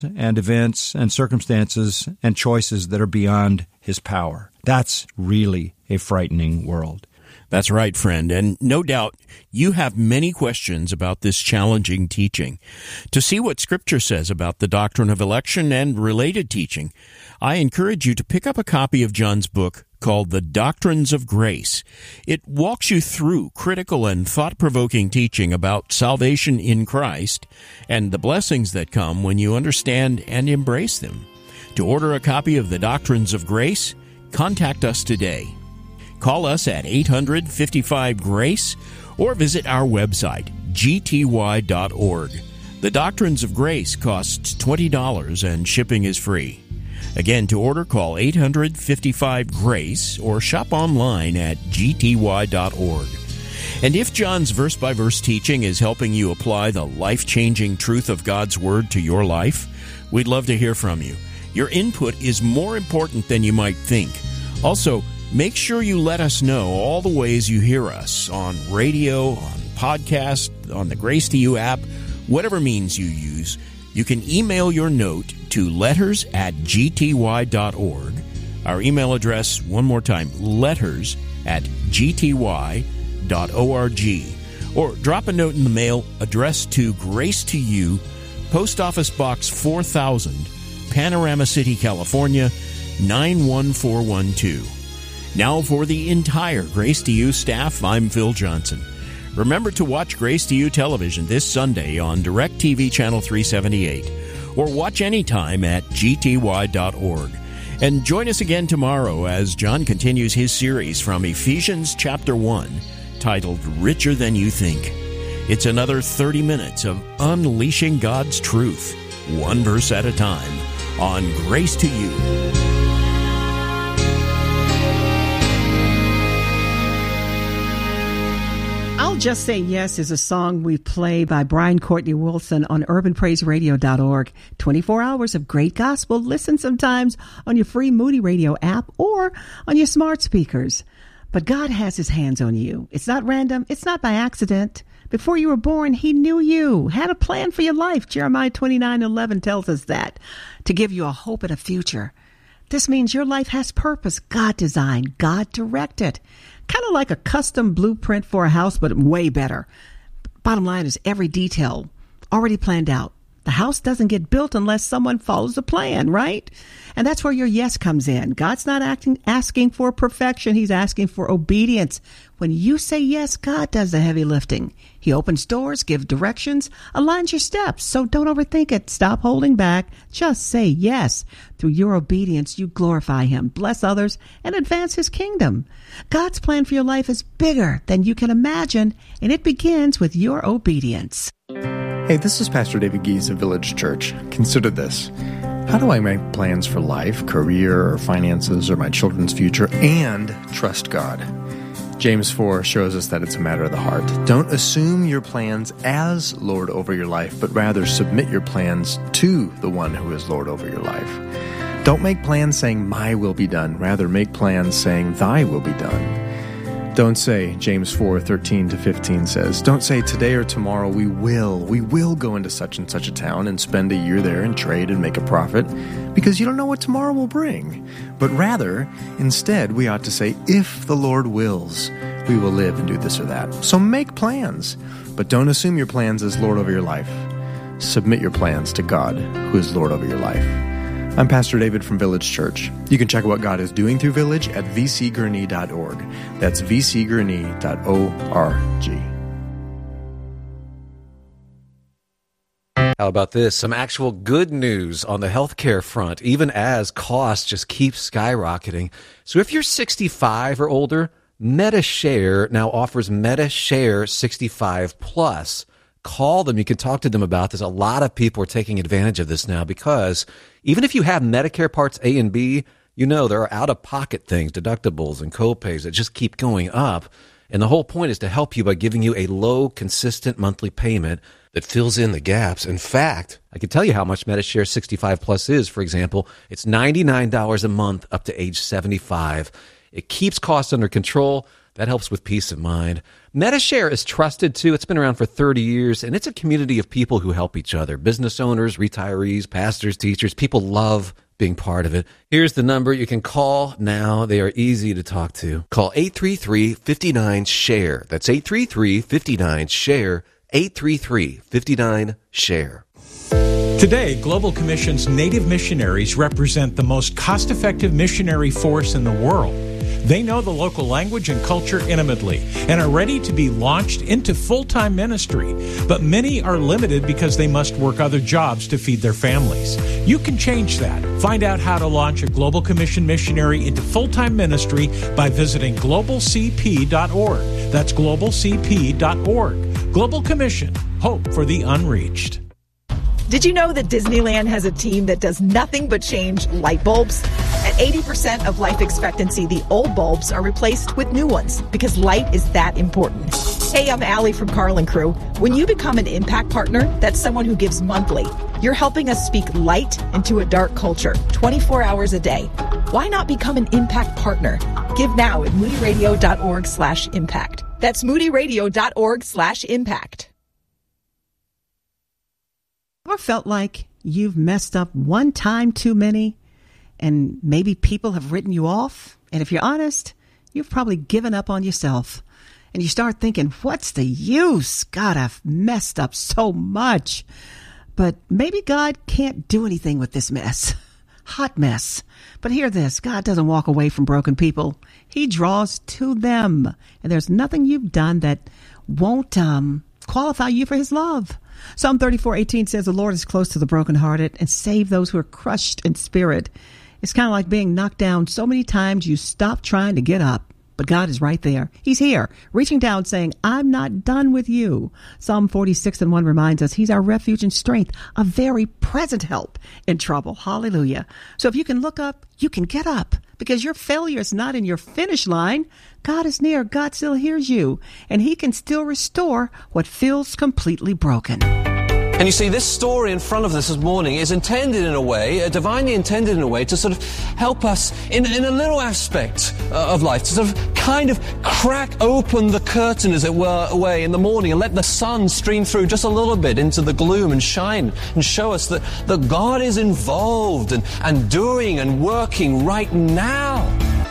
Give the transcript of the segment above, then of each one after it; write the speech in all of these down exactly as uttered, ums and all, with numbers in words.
and events and circumstances and choices that are beyond his power. That's really a frightening world. That's right, friend, and no doubt you have many questions about this challenging teaching. To see what Scripture says about the doctrine of election and related teaching, I encourage you to pick up a copy of John's book called The Doctrines of Grace. It walks you through critical and thought-provoking teaching about salvation in Christ and the blessings that come when you understand and embrace them. To order a copy of The Doctrines of Grace, contact us today. Call us at eight hundred, fifty-five, GRACE or visit our website, g t y dot org. The Doctrines of Grace costs twenty dollars and shipping is free. Again, to order, call eight hundred, fifty-five, GRACE or shop online at g t y dot org. And if John's verse-by-verse teaching is helping you apply the life-changing truth of God's Word to your life, we'd love to hear from you. Your input is more important than you might think. Also, make sure you let us know all the ways you hear us on radio, on podcast, on the Grace to You app, whatever means you use. You can email your note to letters at g t y dot org. Our email address, one more time, letters at g t y dot org. Or drop a note in the mail addressed to Grace to You, Post Office Box four thousand, Panorama City, California, nine one four one two. Now for the entire Grace to You staff, I'm Phil Johnson. Remember to watch Grace to You television this Sunday on DirecTV Channel three seventy-eight, or watch anytime at g t y dot org. And join us again tomorrow as John continues his series from Ephesians chapter one, titled Richer Than You Think. It's another thirty minutes of unleashing God's truth, one verse at a time, on Grace to You. I'll Just Say Yes is a song we play by Brian Courtney Wilson on urban praise radio dot org. twenty-four hours of great gospel. Listen sometimes on your free Moody Radio app or on your smart speakers. But God has his hands on you. It's not random. It's not by accident. Before you were born, he knew you, had a plan for your life. Jeremiah twenty-nine eleven tells us that, to give you a hope and a future. This means your life has purpose. God designed, God directed. Kind of like a custom blueprint for a house, but way better. Bottom line is every detail already planned out. The house doesn't get built unless someone follows the plan, right? And that's where your yes comes in. God's not acting, asking for perfection. He's asking for obedience. When you say yes, God does the heavy lifting. He opens doors, gives directions, aligns your steps. So don't overthink it. Stop holding back. Just say yes. Through your obedience, you glorify him, bless others, and advance his kingdom. God's plan for your life is bigger than you can imagine, and it begins with your obedience. Hey, this is Pastor David Gies of Village Church. Consider this. How do I make plans for life, career, or finances, or my children's future, and trust God? James four shows us that it's a matter of the heart. Don't assume your plans as Lord over your life, but rather submit your plans to the one who is Lord over your life. Don't make plans saying, my will be done. Rather, make plans saying, thy will be done. Don't say, James four thirteen to fifteen says, don't say today or tomorrow we will, we will go into such and such a town and spend a year there and trade and make a profit, because you don't know what tomorrow will bring. But rather, instead, we ought to say, if the Lord wills, we will live and do this or that. So make plans, but don't assume your plans as Lord over your life. Submit your plans to God, who is Lord over your life. I'm Pastor David from Village Church. You can check out what God is doing through Village at v c gurney dot org. That's v c gurney dot org. How about this? Some actual good news on the healthcare front, even as costs just keep skyrocketing. So if you're sixty-five or older, MediShare now offers MediShare sixty-five plus. Call them. You can talk to them about this. A lot of people are taking advantage of this now because even if you have Medicare Parts A and B, you know there are out-of-pocket things, deductibles and co-pays that just keep going up. And the whole point is to help you by giving you a low, consistent monthly payment that fills in the gaps. In fact, I can tell you how much MediShare sixty-five plus is. For example, it's ninety-nine dollars a month up to age seventy-five. It keeps costs under control. That helps with peace of mind. Medi-Share is trusted, too. It's been around for thirty years, and it's a community of people who help each other. Business owners, retirees, pastors, teachers. People love being part of it. Here's the number you can call now. They are easy to talk to. Call eight three three, five nine, SHARE. That's eight three three, five nine, SHARE. eight three three, five nine, SHARE. Today, Global Commission's Native missionaries represent the most cost-effective missionary force in the world. They know the local language and culture intimately and are ready to be launched into full-time ministry. But many are limited because they must work other jobs to feed their families. You can change that. Find out how to launch a Global Commission missionary into full-time ministry by visiting global c p dot org. That's global c p dot org. Global Commission. Hope for the unreached. Did you know that Disneyland has a team that does nothing but change light bulbs? At eighty percent of life expectancy, the old bulbs are replaced with new ones because light is that important. Hey, I'm Allie from Carl and Crew. When you become an Impact Partner, that's someone who gives monthly. You're helping us speak light into a dark culture, twenty-four hours a day. Why not become an Impact Partner? Give now at moodyradio.org slash impact. That's moodyradio.org slash impact. Ever felt like you've messed up one time too many and maybe people have written you off? And if you're honest, you've probably given up on yourself. And you start thinking, what's the use? God, I've messed up so much. But maybe God can't do anything with this mess. Hot mess. But hear this, God doesn't walk away from broken people. He draws to them. And there's nothing you've done that won't um, qualify you for his love. Psalm thirty-four eighteen says, the Lord is close to the brokenhearted and save those who are crushed in spirit. It's kind of like being knocked down so many times you stop trying to get up. But God is right there. He's here, reaching down, saying, I'm not done with you. Psalm forty-six and one reminds us he's our refuge and strength, a very present help in trouble. Hallelujah. So if you can look up, you can get up, because your failure is not in your finish line. God is near. God still hears you, and he can still restore what feels completely broken. And you see, this story in front of us this morning is intended in a way, uh, divinely intended in a way, to sort of help us in, in a little aspect uh, of life, to sort of kind of crack open the curtain, as it were, away in the morning and let the sun stream through just a little bit into the gloom and shine and show us that, that God is involved and, and doing and working right now.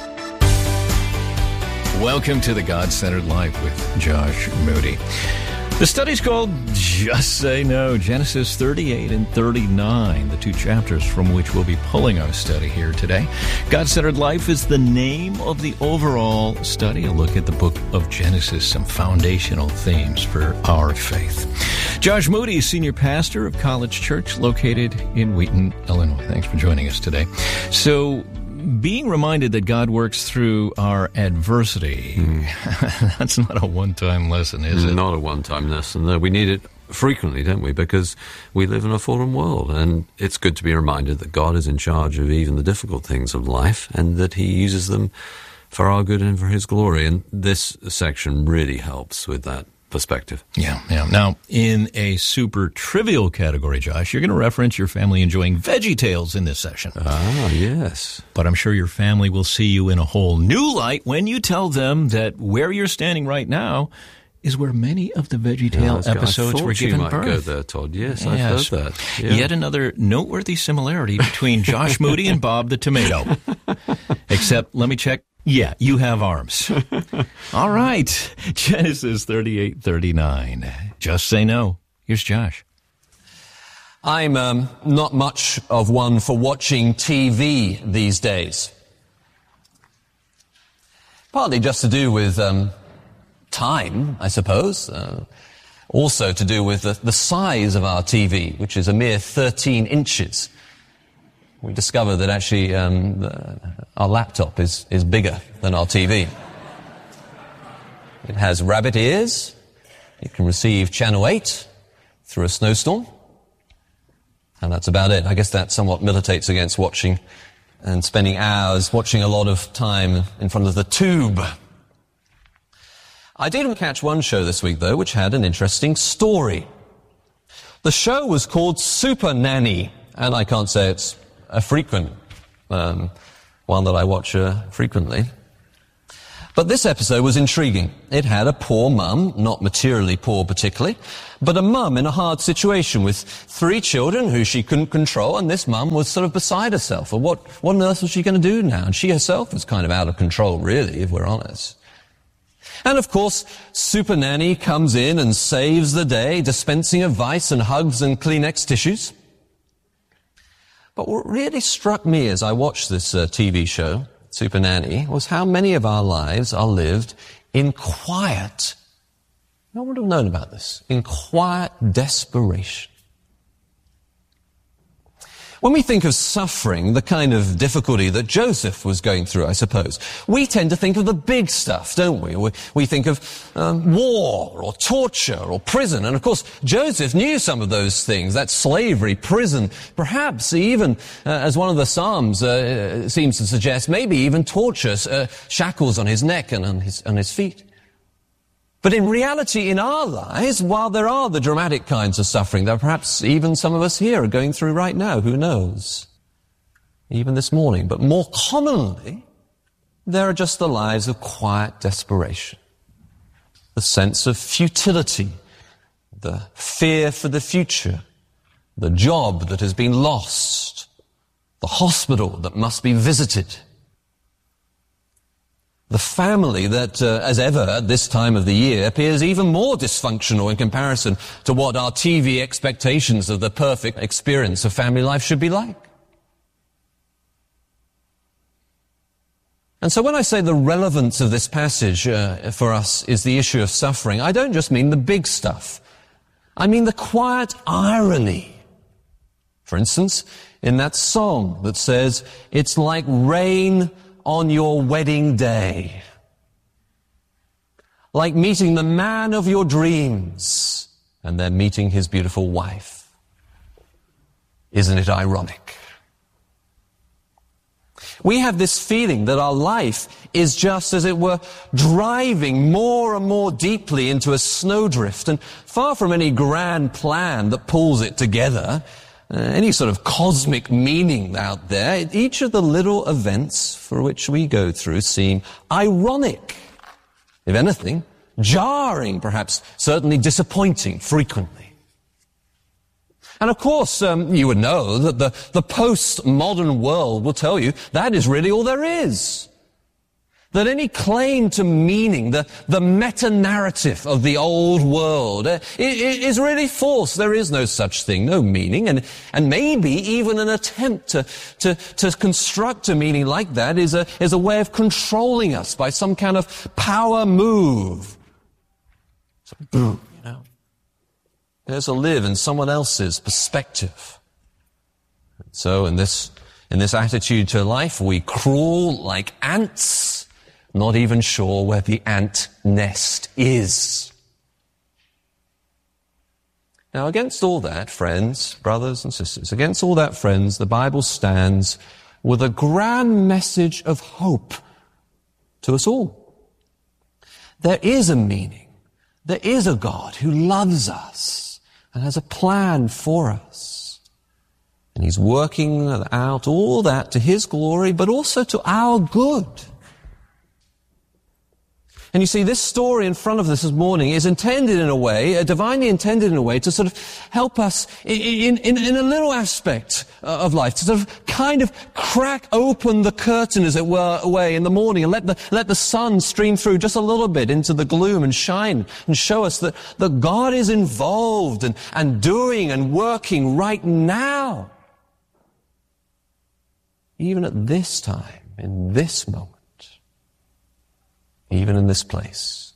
Welcome to the God-Centered Life with Josh Moody. The study's called Just Say No, Genesis thirty-eight and thirty-nine, the two chapters from which we'll be pulling our study here today. God-Centered Life is the name of the overall study, a look at the book of Genesis, some foundational themes for our faith. Josh Moody is senior pastor of College Church located in Wheaton, Illinois. Thanks for joining us today. So, being reminded that God works through our adversity, mm. that's not a one-time lesson, is it? Not a one-time lesson. No, we need it frequently, don't we? Because we live in a fallen world, and it's good to be reminded that God is in charge of even the difficult things of life, and that he uses them for our good and for his glory. And this section really helps with that perspective. Yeah, yeah. Now, in a super trivial category, Josh, you're going to reference your family enjoying Veggie Tales in this session. Ah, yes. But I'm sure your family will see you in a whole new light when you tell them that where you're standing right now is where many of the Veggie Tale yeah, episodes were given you might birth. Go there, Todd. Yes, yes. I've heard that. Yeah. Yet another noteworthy similarity between Josh Moody and Bob the Tomato. Except, let me check. Yeah, you have arms. All right. Genesis thirty-eight thirty-nine. Just say no. Here's Josh. I'm um, not much of one for watching T V these days. Partly just to do with um, time, I suppose. Uh, also to do with the, the size of our T V, which is a mere thirteen inches. We discovered that actually um, the, our laptop is, is bigger than our T V. It has rabbit ears. It can receive channel eight through a snowstorm. And that's about it. I guess that somewhat militates against watching and spending hours watching a lot of time in front of the tube. I did catch one show this week, though, which had an interesting story. The show was called Super Nanny, and I can't say it's a frequent um, one that I watch uh, frequently. But this episode was intriguing. It had a poor mum, not materially poor particularly, but a mum in a hard situation with three children who she couldn't control, and this mum was sort of beside herself. Well, what, what on earth was she going to do now? And she herself was kind of out of control, really, if we're honest. And of course, Super Nanny comes in and saves the day, dispensing advice and hugs and Kleenex tissues. But what really struck me as I watched this uh, T V show, Super Nanny, was how many of our lives are lived in quiet. No one would have known about this. In quiet desperation. When we think of suffering, the kind of difficulty that Joseph was going through, I suppose, we tend to think of the big stuff, don't we? We, we think of um, war or torture or prison. And of course, Joseph knew some of those things, that slavery, prison, perhaps even, uh, as one of the Psalms uh, seems to suggest, maybe even torture, uh, shackles on his neck and on his, on his feet. But in reality, in our lives, while there are the dramatic kinds of suffering that perhaps even some of us here are going through right now, who knows? Even this morning. But more commonly, there are just the lives of quiet desperation. The sense of futility, the fear for the future, the job that has been lost, the hospital that must be visited, the family that, uh, as ever at this time of the year, appears even more dysfunctional in comparison to what our T V expectations of the perfect experience of family life should be like. And so when I say the relevance of this passage uh, for us is the issue of suffering, I don't just mean the big stuff. I mean the quiet irony. For instance, in that song that says, "It's like rain on your wedding day. Like meeting the man of your dreams and then meeting his beautiful wife." Isn't it ironic? We have this feeling that our life is just, as it were, driving more and more deeply into a snowdrift, and far from any grand plan that pulls it together, Uh, any sort of cosmic meaning out there, each of the little events for which we go through seem ironic. If anything, jarring, perhaps, certainly disappointing frequently. And of course, um, you would know that the, the postmodern world will tell you that is really all there is. That any claim to meaning, the, the meta-narrative of the old world, uh, is really false. There is no such thing, no meaning, and, and maybe even an attempt to, to, to construct a meaning like that is a, is a way of controlling us by some kind of power move. So, boom, you know. There's a live in someone else's perspective. So in this, in this attitude to life, we crawl like ants, not even sure where the ant nest is. Now, against all that, friends, brothers and sisters, against all that, friends, the Bible stands with a grand message of hope to us all. There is a meaning. There is a God who loves us and has a plan for us. And He's working out all that to His glory, but also to our good. And you see, this story in front of us this morning is intended in a way, uh, divinely intended in a way, to sort of help us in, in, in a little aspect uh, of life, to sort of kind of crack open the curtain, as it were, away in the morning and let the, let the sun stream through just a little bit into the gloom and shine and show us that, that God is involved and, and doing and working right now. Even at this time, in this moment. Even in this place.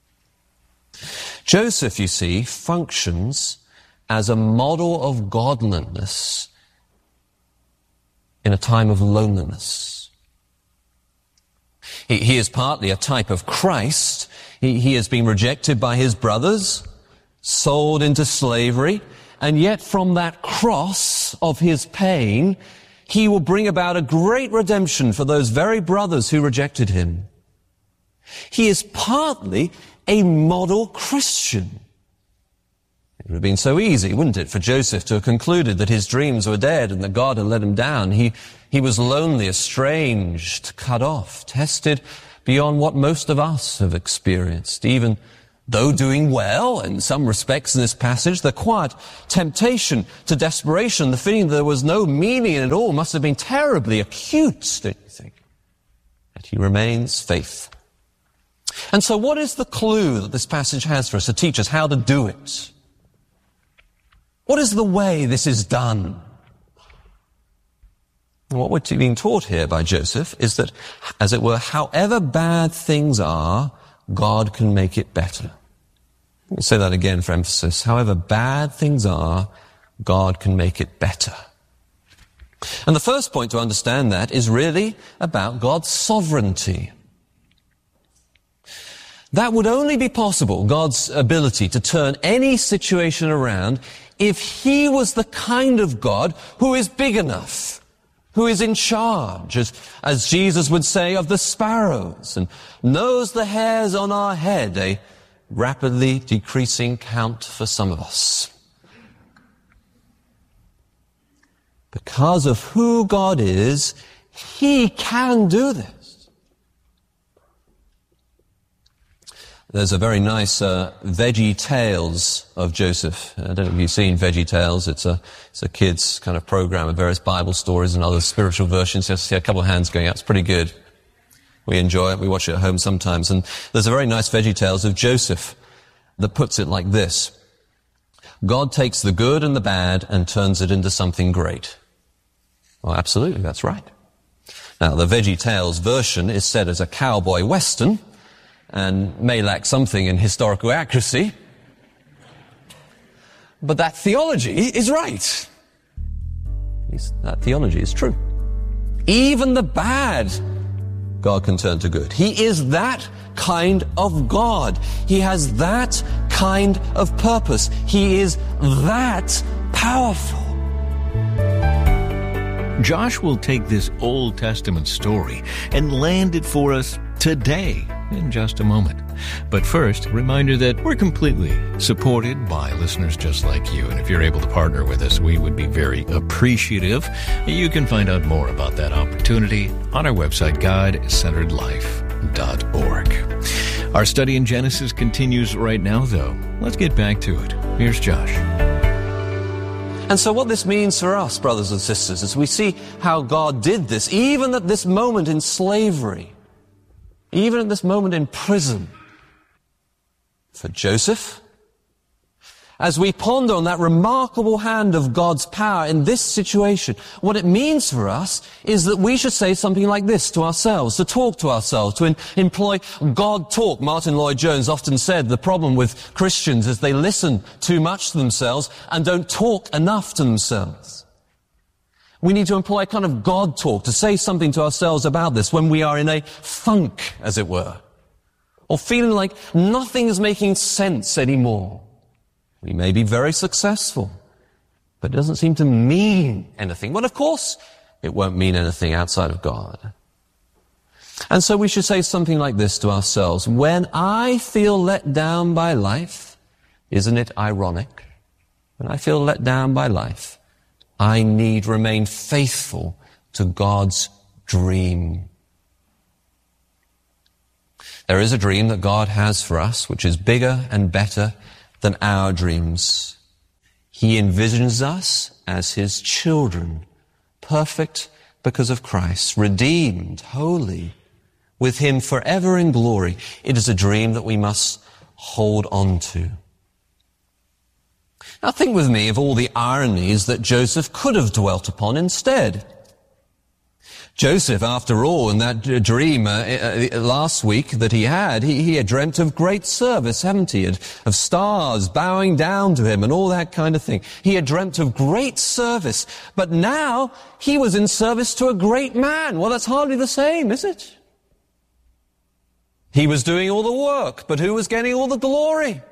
Joseph, you see, functions as a model of godliness in a time of loneliness. He, he is partly a type of Christ. He, he has been rejected by his brothers, sold into slavery, and yet from that cross of his pain, he will bring about a great redemption for those very brothers who rejected him. He is partly a model Christian. It would have been so easy, wouldn't it, for Joseph to have concluded that his dreams were dead and that God had let him down. He, he was lonely, estranged, cut off, tested beyond what most of us have experienced. Even though doing well in some respects in this passage, the quiet temptation to desperation, the feeling that there was no meaning in it all must have been terribly acute, don't you think? Yet he remains faithful. And so what is the clue that this passage has for us to teach us how to do it? What is the way this is done? And what we're being taught here by Joseph is that, as it were, however bad things are, God can make it better. Let me say that again for emphasis. However bad things are, God can make it better. And the first point to understand that is really about God's sovereignty. That would only be possible, God's ability to turn any situation around, if he was the kind of God who is big enough, who is in charge, as, as Jesus would say, of the sparrows, and knows the hairs on our head, a rapidly decreasing count for some of us. Because of who God is, he can do this. There's a very nice uh, Veggie Tales of Joseph. I don't know if you've seen Veggie Tales. It's a it's a kids kind of program of various Bible stories and other spiritual versions. You see a couple of hands going up. It's pretty good. We enjoy it. We watch it at home sometimes. And there's a very nice Veggie Tales of Joseph that puts it like this: God takes the good and the bad and turns it into something great. Well, absolutely, that's right. Now, the Veggie Tales version is set as a cowboy western, and may lack something in historical accuracy. But that theology is right. At least that theology is true. Even the bad, God can turn to good. He is that kind of God. He has that kind of purpose. He is that powerful. Josh will take this Old Testament story and land it for us today in just a moment. But first, a reminder that we're completely supported by listeners just like you. And if you're able to partner with us, we would be very appreciative. You can find out more about that opportunity on our website, god centered life dot org. Our study in Genesis continues right now, though. Let's get back to it. Here's Josh. And so what this means for us, brothers and sisters, is we see how God did this, even at this moment in slavery, even at this moment in prison. For Joseph, as we ponder on that remarkable hand of God's power in this situation, what it means for us is that we should say something like this to ourselves, to talk to ourselves, to in, employ God talk. Martin Lloyd-Jones often said the problem with Christians is they listen too much to themselves and don't talk enough to themselves. We need to employ a kind of God talk, to say something to ourselves about this when we are in a funk, as it were, or feeling like nothing is making sense anymore. We may be very successful, but it doesn't seem to mean anything. Well, of course, it won't mean anything outside of God. And so we should say something like this to ourselves: when I feel let down by life, isn't it ironic? When I feel let down by life, I need remain faithful to God's dream. There is a dream that God has for us, which is bigger and better than our dreams. He envisions us as his children, perfect because of Christ, redeemed, holy, with him forever in glory. It is a dream that we must hold on to. Now think with me of all the ironies that Joseph could have dwelt upon instead. Joseph, after all, in that dream uh, uh, last week that he had, he, he had dreamt of great service, haven't he? Of stars bowing down to him and all that kind of thing. He had dreamt of great service, but now he was in service to a great man. Well, that's hardly the same, is it? He was doing all the work, but who was getting all the glory?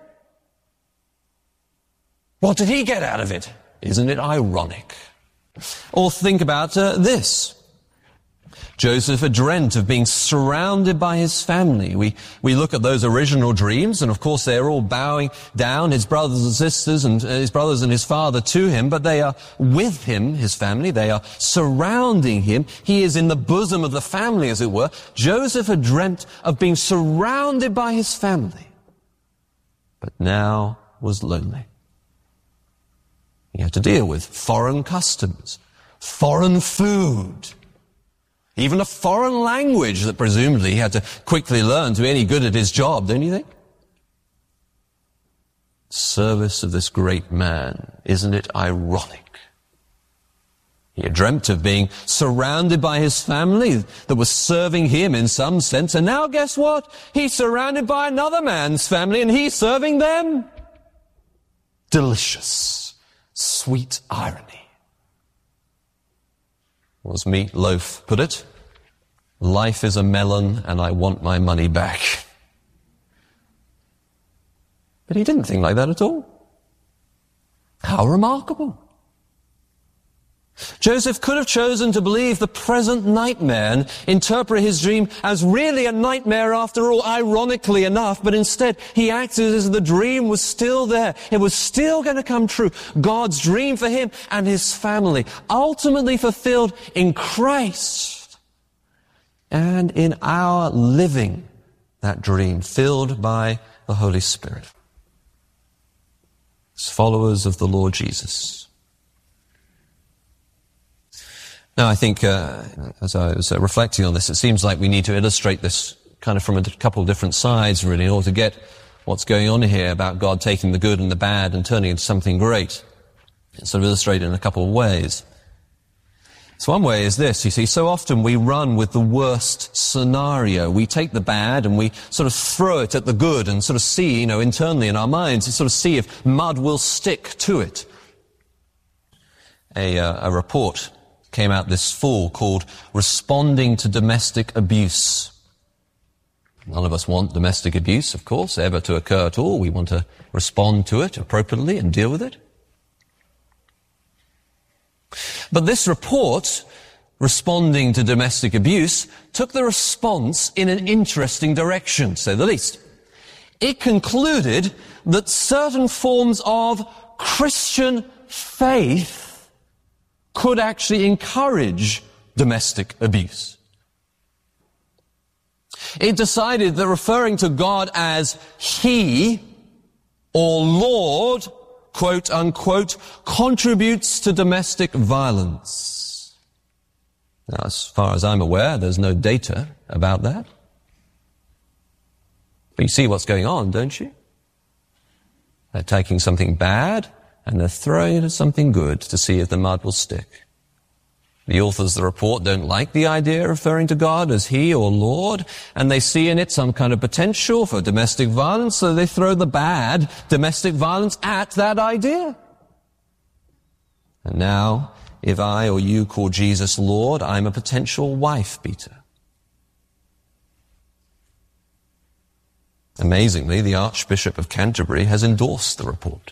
What did he get out of it? Isn't it ironic? Or think about uh, this. Joseph had dreamt of being surrounded by his family. We, we look at those original dreams, and of course they're all bowing down, his brothers and sisters and his brothers and his father to him, but they are with him, his family. They are surrounding him. He is in the bosom of the family, as it were. Joseph had dreamt of being surrounded by his family, but now was lonely. He had to deal with foreign customs, foreign food, even a foreign language that presumably he had to quickly learn to be any good at his job, don't you think? Service of this great man, isn't it ironic? He had dreamt of being surrounded by his family that was serving him in some sense, and now guess what? He's surrounded by another man's family and he's serving them. Delicious, sweet irony. Was Meat Loaf put it? Life is a melon and I want my money back. But he didn't think like that at all. How remarkable. Joseph could have chosen to believe the present nightmare and interpret his dream as really a nightmare after all, ironically enough, but instead he acted as the dream was still there. It was still going to come true. God's dream for him and his family, ultimately fulfilled in Christ and in our living that dream, filled by the Holy Spirit. As followers of the Lord Jesus. Now, I think, uh, as I was uh, reflecting on this, it seems like we need to illustrate this kind of from a couple of different sides, really, in order to get what's going on here about God taking the good and the bad and turning it into something great. It's sort of illustrated in a couple of ways. So one way is this, you see, so often we run with the worst scenario. We take the bad and we sort of throw it at the good and sort of see, you know, internally in our minds, to sort of see if mud will stick to it. A, uh, a report came out this fall called Responding to Domestic Abuse. None of us want domestic abuse, of course, ever to occur at all. We want to respond to it appropriately and deal with it. But this report, Responding to Domestic Abuse, took the response in an interesting direction, to say the least. It concluded that certain forms of Christian faith could actually encourage domestic abuse. It decided that referring to God as He or Lord, quote unquote, contributes to domestic violence. Now, as far as I'm aware, there's no data about that. But you see what's going on, don't you? They're taking something bad and they're throwing it at something good to see if the mud will stick. The authors of the report don't like the idea of referring to God as He or Lord, and they see in it some kind of potential for domestic violence, so they throw the bad domestic violence at that idea. And now, if I or you call Jesus Lord, I'm a potential wife beater. Amazingly, the Archbishop of Canterbury has endorsed the report.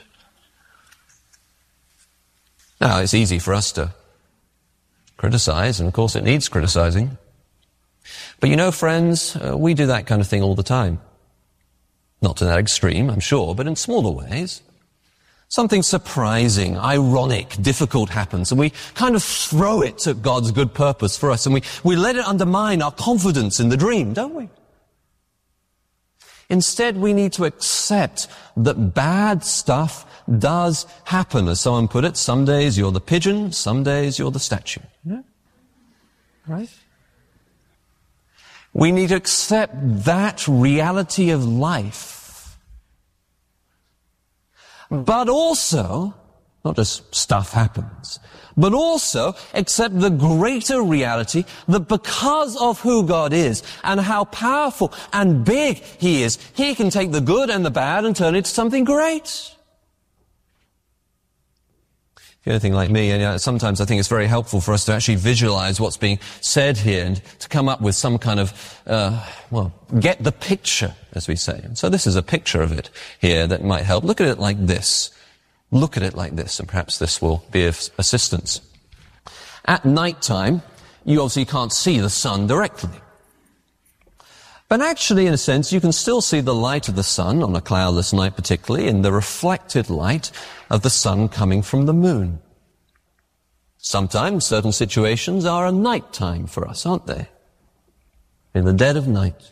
Now, it's easy for us to criticize, and of course it needs criticizing. But you know, friends, uh, we do that kind of thing all the time. Not to that extreme, I'm sure, but in smaller ways. Something surprising, ironic, difficult happens, and we kind of throw it at God's good purpose for us, and we, we let it undermine our confidence in the dream, don't we? Instead, we need to accept that bad stuff does happen. As someone put it, some days you're the pigeon, some days you're the statue. Yeah? Right? We need to accept that reality of life. But also, not just stuff happens, but also accept the greater reality that because of who God is and how powerful and big He is, He can take the good and the bad and turn it into something great. If you're anything like me, and you know, sometimes I think it's very helpful for us to actually visualize what's being said here and to come up with some kind of, uh, well, get the picture, as we say. And so this is a picture of it here that might help. Look at it like this. Look at it like this, and perhaps this will be of assistance. At night time, you obviously can't see the sun directly. But actually, in a sense, you can still see the light of the sun on a cloudless night, particularly in the reflected light of the sun coming from the moon. Sometimes certain situations are a night time for us, aren't they? In the dead of night.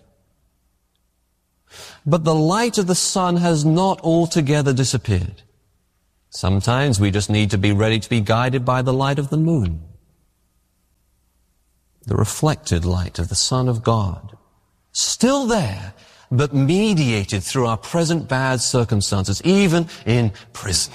But the light of the sun has not altogether disappeared. Sometimes we just need to be ready to be guided by the light of the moon. The reflected light of the Son of God. Still there, but mediated through our present bad circumstances, even in prison.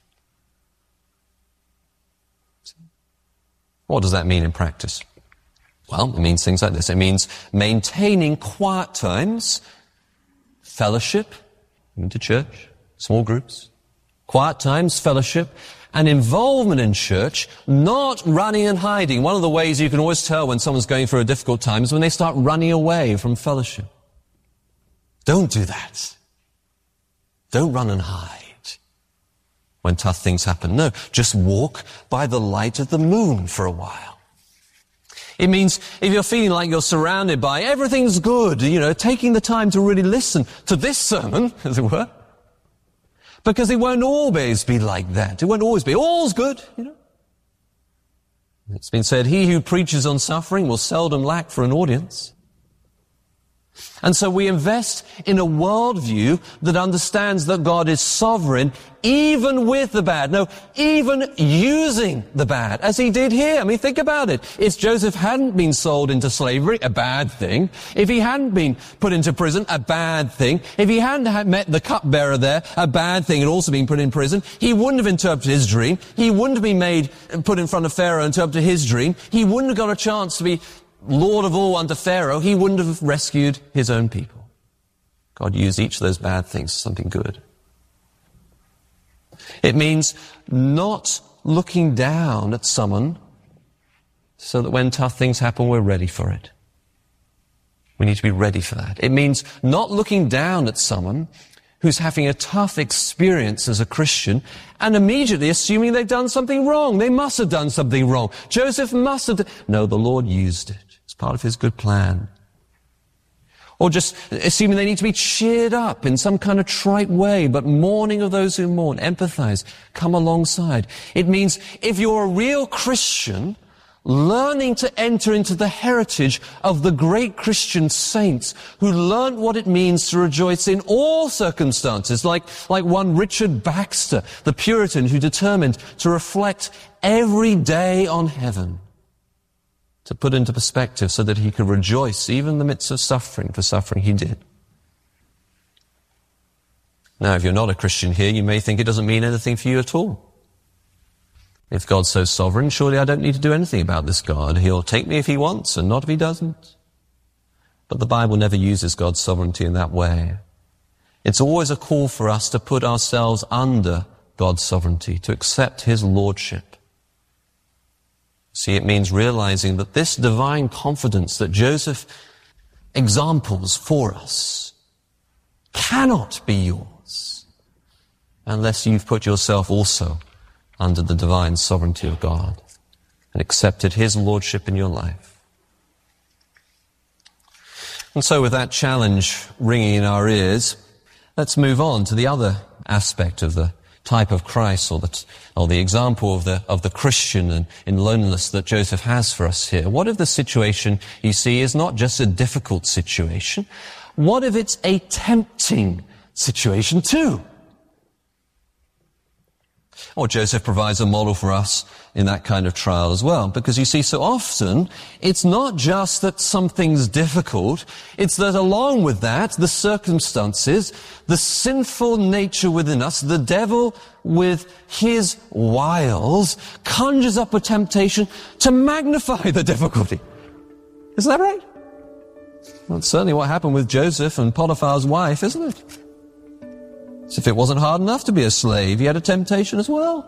What does that mean in practice? Well, it means things like this. It means maintaining quiet times, fellowship, going to church, small groups, quiet times, fellowship, and involvement in church, not running and hiding. One of the ways you can always tell when someone's going through a difficult time is when they start running away from fellowship. Don't do that. Don't run and hide when tough things happen. No, just walk by the light of the moon for a while. It means if you're feeling like you're surrounded by everything's good, you know, taking the time to really listen to this sermon, as it were, because it won't always be like that. It won't always be all's good, you know. It's been said, he who preaches on suffering will seldom lack for an audience. And so we invest in a worldview that understands that God is sovereign even with the bad. No, even using the bad, as he did here. I mean, think about it. If Joseph hadn't been sold into slavery, a bad thing. If he hadn't been put into prison, a bad thing. If he hadn't met the cupbearer there, a bad thing, and also been put in prison, he wouldn't have interpreted his dream. He wouldn't have been made, put in front of Pharaoh and interpreted his dream. He wouldn't have got a chance to be Lord of all under Pharaoh. He wouldn't have rescued his own people. God used each of those bad things for something good. It means not looking down at someone so that when tough things happen, we're ready for it. We need to be ready for that. It means not looking down at someone who's having a tough experience as a Christian and immediately assuming they've done something wrong. They must have done something wrong. Joseph must have done... No, the Lord used it. It's part of his good plan. Or just assuming they need to be cheered up in some kind of trite way, but mourning of those who mourn, empathize, come alongside. It means if you're a real Christian, learning to enter into the heritage of the great Christian saints who learned what it means to rejoice in all circumstances, like, like one Richard Baxter, the Puritan who determined to reflect every day on heaven, to put into perspective so that he could rejoice even in the midst of suffering, for suffering he did. Now, if you're not a Christian here, you may think it doesn't mean anything for you at all. If God's so sovereign, surely I don't need to do anything about this God. He'll take me if he wants and not if he doesn't. But the Bible never uses God's sovereignty in that way. It's always a call for us to put ourselves under God's sovereignty, to accept his lordship. See, it means realizing that this divine confidence that Joseph examples for us cannot be yours unless you've put yourself also under the divine sovereignty of God and accepted his lordship in your life. And so with that challenge ringing in our ears, let's move on to the other aspect of the type of Christ, or the, or the example of the, of the Christian in, in loneliness that Joseph has for us here. What if the situation you see is not just a difficult situation? What if it's a tempting situation too? Or Joseph provides a model for us in that kind of trial as well. Because you see, so often, it's not just that something's difficult, it's that along with that, the circumstances, the sinful nature within us, the devil with his wiles, conjures up a temptation to magnify the difficulty. Is that right? Well, it's certainly what happened with Joseph and Potiphar's wife, isn't it? As if it wasn't hard enough to be a slave, he had a temptation as well.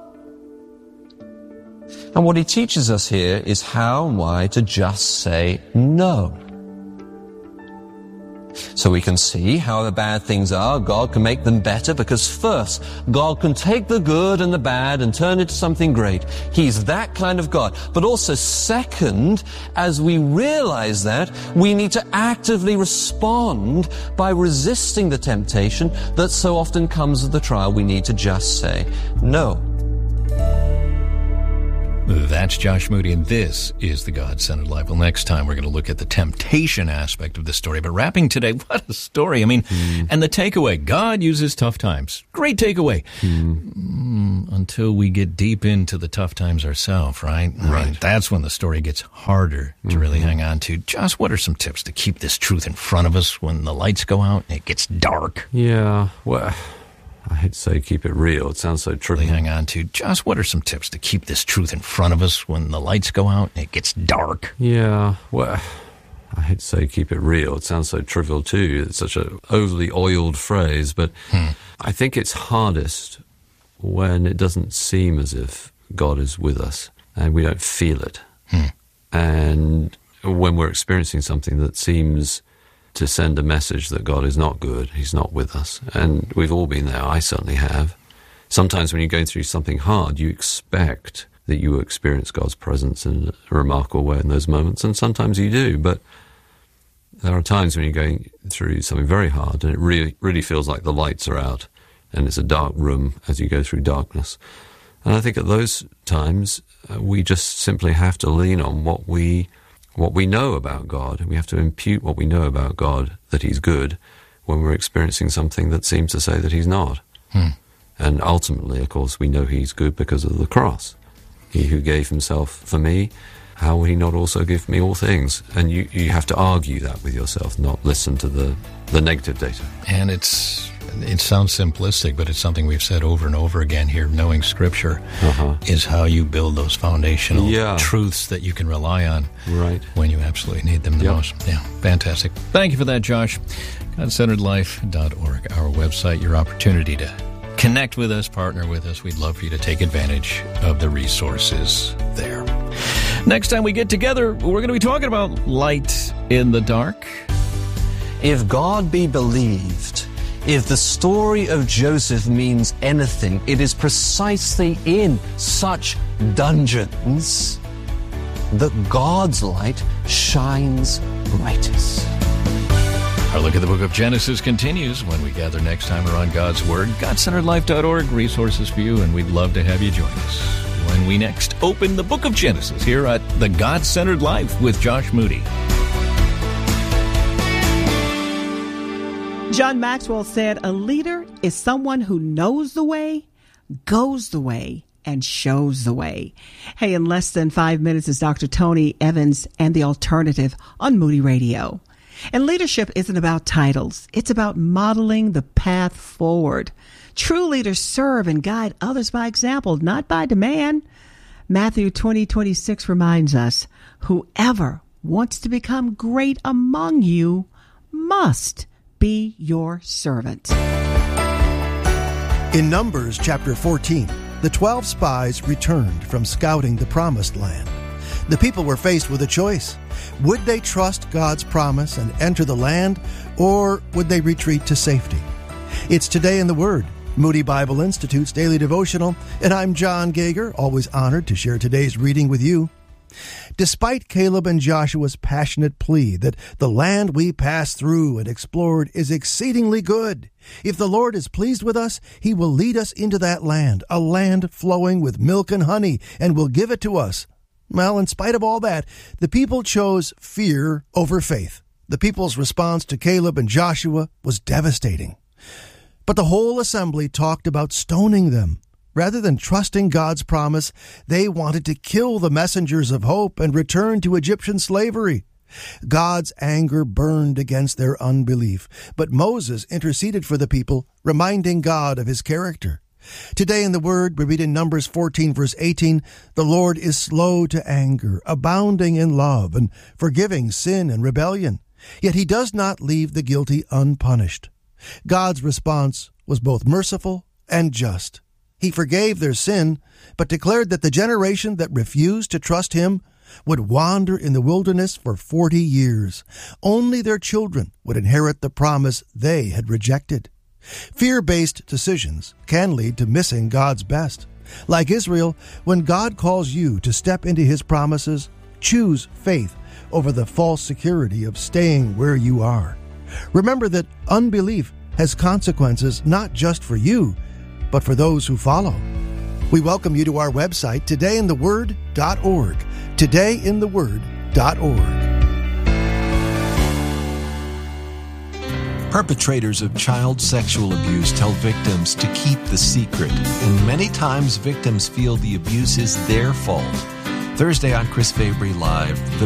And what he teaches us here is how and why to just say no. So we can see however bad things are, God can make them better, because first, God can take the good and the bad and turn it into something great. He's that kind of God. But also, second, as we realize that, we need to actively respond by resisting the temptation that so often comes with the trial. We need to just say no. That's Josh Moody, and this is the God-Centered Life. Well, next time we're going to look at the temptation aspect of the story. But wrapping today, what a story. I mean, mm. and the takeaway, God uses tough times. Great takeaway. Mm. Mm, until we get deep into the tough times ourselves, right? Right. I mean, that's when the story gets harder to mm-hmm. really hang on to. Josh, what are some tips to keep this truth in front of us when the lights go out and it gets dark? Yeah, well, I hate to say keep it real. It sounds so trivial. Hang on to. Josh, what are some tips to keep this truth in front of us when the lights go out and it gets dark? Yeah, well, I hate to say keep it real. It sounds so trivial too. It's such an overly oiled phrase, but hmm. I think it's hardest when it doesn't seem as if God is with us and we don't feel it. Hmm. And when we're experiencing something that seems to send a message that God is not good, He's not with us. And we've all been there. I certainly have. Sometimes when you're going through something hard, you expect that you will experience God's presence in a remarkable way in those moments, and sometimes you do. But there are times when you're going through something very hard and it really, really feels like the lights are out and it's a dark room as you go through darkness. And I think at those times, uh, we just simply have to lean on what we what we know about God. We have to impute what we know about God, that He's good, when we're experiencing something that seems to say that He's not. Hmm. And ultimately, of course, we know He's good because of the cross. He who gave Himself for me, how will He not also give me all things? And you, you have to argue that with yourself, not listen to the, the negative data. And it's it sounds simplistic, but it's something we've said over and over again here. Knowing Scripture uh-huh. is how you build those foundational yeah. truths that you can rely on right. when you absolutely need them the yep. most. Yeah, fantastic. Thank you for that, Josh. God Centered Life dot org, our website, your opportunity to connect with us, partner with us. We'd love for you to take advantage of the resources there. Next time we get together, we're going to be talking about light in the dark. If God be believed, if the story of Joseph means anything, it is precisely in such dungeons that God's light shines brightest. Our look at the book of Genesis continues when we gather next time around God's Word. God Centered Life dot org, resources for you, and we'd love to have you join us when we next open the book of Genesis here at the God-Centered Life with Josh Moody. John Maxwell said, a leader is someone who knows the way, goes the way, and shows the way. Hey, in less than five minutes is Doctor Tony Evans and The Alternative on Moody Radio. And leadership isn't about titles. It's about modeling the path forward. True leaders serve and guide others by example, not by demand. Matthew twenty twenty-six reminds us, whoever wants to become great among you must be your servant. In Numbers chapter fourteen, the twelve spies returned from scouting the promised land. The people were faced with a choice. Would they trust God's promise and enter the land, or would they retreat to safety? It's Today in the Word, Moody Bible Institute's daily devotional, and I'm John Gager, always honored to share today's reading with you. Despite Caleb and Joshua's passionate plea that the land we passed through and explored is exceedingly good, if the Lord is pleased with us, He will lead us into that land, a land flowing with milk and honey, and will give it to us. Well, in spite of all that, the people chose fear over faith. The people's response to Caleb and Joshua was devastating. But the whole assembly talked about stoning them. Rather than trusting God's promise, they wanted to kill the messengers of hope and return to Egyptian slavery. God's anger burned against their unbelief, but Moses interceded for the people, reminding God of His character. Today in the Word, we read in Numbers fourteen, verse eighteen, the Lord is slow to anger, abounding in love, and forgiving sin and rebellion. Yet He does not leave the guilty unpunished. God's response was both merciful and just. He forgave their sin, but declared that the generation that refused to trust Him would wander in the wilderness for forty years. Only their children would inherit the promise they had rejected. Fear-based decisions can lead to missing God's best. Like Israel, when God calls you to step into His promises, choose faith over the false security of staying where you are. Remember that unbelief has consequences not just for you, but for those who follow. We welcome you to our website, today in the word dot org. today in the word dot org. Perpetrators of child sexual abuse tell victims to keep the secret, and many times victims feel the abuse is their fault. Thursday on Chris Fabry Live, the